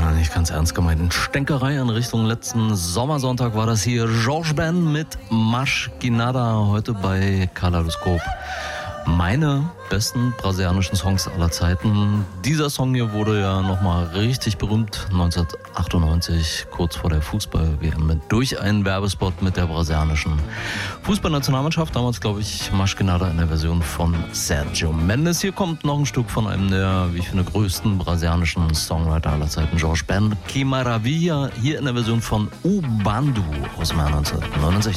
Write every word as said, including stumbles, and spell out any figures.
Nicht ganz ernst gemeint. Stänkerei in Richtung letzten Sommersonntag war das hier. Jorge Ben mit Maschkinada heute bei Kaleidoskop. Meine besten brasilianischen Songs aller Zeiten. Dieser Song hier wurde ja nochmal richtig berühmt neunzehnhundertachtundneunzig, kurz vor der Fußball-W M, durch einen Werbespot mit der brasilianischen Fußballnationalmannschaft. Damals, glaube ich, Maschkinada in der Version von Sergio Mendes. Hier kommt noch ein Stück von einem der, wie ich finde, größten brasilianischen Songwriter aller Zeiten, Jorge Ben. Que Maravilha, hier in der Version von U Bando aus dem Jahr neunzehnhundertneunundsechzig.